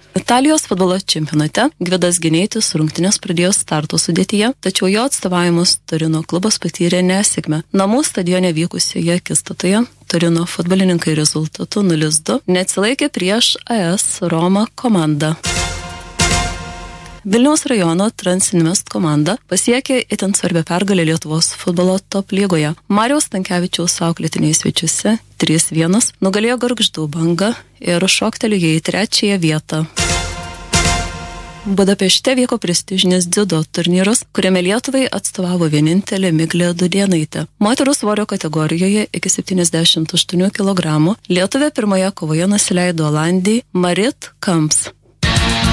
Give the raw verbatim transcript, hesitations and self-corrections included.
Italijos futbolo čempionate Gvidas Gineitis rungtynės pradėjo starto sudėtyje, tačiau jo atstovavimus Turino klubas patyrė nesėkmę. Namų stadione vykusioje akistatoje Turino futbolininkai rezultatu nulis du neatsilaikė prieš A S Roma komandą. Vilniaus rajono Transinvest komanda pasiekė itin svarbią pergalę Lietuvos futbolo top lygoje. Mariaus Stankevičiaus auklėtiniai svečiuose trys vienas nugalėjo Gargždų Bangą ir šoktelėjo į trečiąją vietą. Budapešte vyko prestižinis dziudo turnyras, kuriame Lietuvai atstovavo vienintelė Miglė Dudėnaitė. Moterų svorio kategorijoje iki septyniasdešimt aštuonių kilogramų Lietuvė pirmoje kovoje nusileido Olandijai Marit Kamps.